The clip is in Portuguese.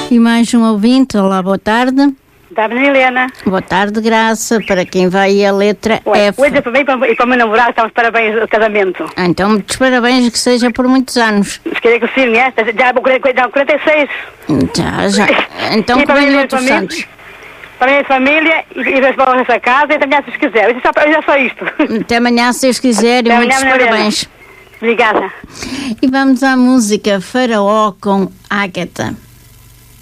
E mais um ouvinte. Olá, boa tarde. Da Helena. Boa tarde, Graça. Para quem vai a letra F. Hoje também para o meu namorado, estamos parabéns ao casamento. Então, muitos parabéns, que seja por muitos anos. Se querer que sim, né? Já 46. Já. Então, que venham outros santos. Para a minha família e para essa casa, e até amanhã, se quiser. Hoje é só isto. Até amanhã, se Deus quiser, e muitos parabéns. Obrigada. E vamos à música Faraó com Ágata.